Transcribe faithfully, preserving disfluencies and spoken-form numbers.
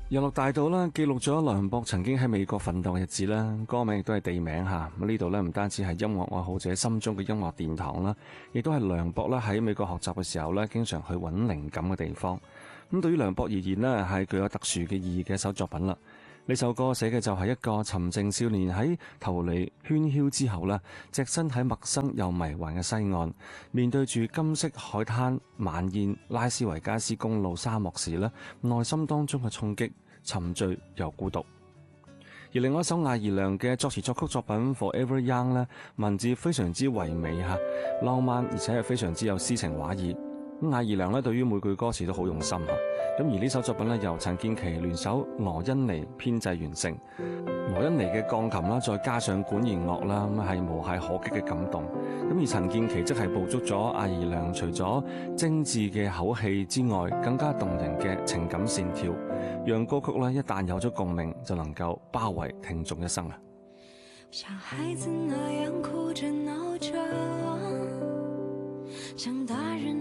日落大道啦，記錄咗梁博曾經喺美國奮鬥嘅日子啦，歌名亦都係地名嚇。咁呢度咧唔單止係音樂愛好者心中嘅音樂殿堂啦，亦都係梁博咧喺美國學習嘅時候咧，經常去揾靈感嘅地方。咁對於梁博而言咧，係具有特殊嘅意義嘅一首作品啦。呢首歌寫嘅就係一個沉靜少年喺逃離喧囂之後咧，隻身喺陌生又迷幻嘅西岸，面對住金色海灘、晚宴、拉斯維加斯公路、沙漠時咧，內心當中嘅衝擊、沉醉又孤獨。而另外一首艾怡良嘅作詞作曲作品《Forever Young》咧，文字非常之唯美嚇、浪漫，而且係非常之有詩情畫意。咁艾怡良咧對於每句歌詞都好用心嚇。咁而呢首作品咧由陳建騏聯手羅恩尼編製完成，羅恩尼嘅鋼琴啦，再加上管弦樂啦，咁係無懈可擊嘅感動。咁而陳建騏則係捕捉咗艾怡良除咗精緻嘅口氣之外，更加動人嘅情感線條，讓歌曲咧一旦有咗共鳴，就能夠包圍聽眾一生啊！ 像孩子那樣哭着鬧着，像大人